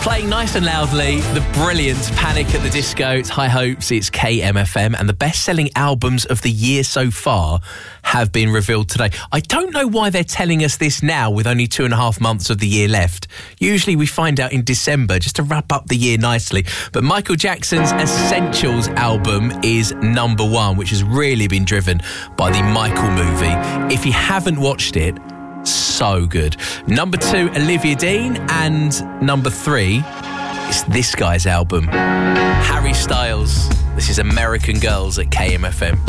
Playing nice and loudly, the brilliant Panic at the Disco. It's High Hopes, it's KMFM, and the best-selling albums of the year so far have been revealed today. I don't know why they're telling us this now with only 2.5 months of the year left. Usually we find out in December, just to wrap up the year nicely. But Michael Jackson's Essentials album is number 1, which has really been driven by the Michael movie. If you haven't watched it, so good. Number 2, Olivia Dean, and number 3 is this guy's album, Harry Styles. This is American Girls at KMFM.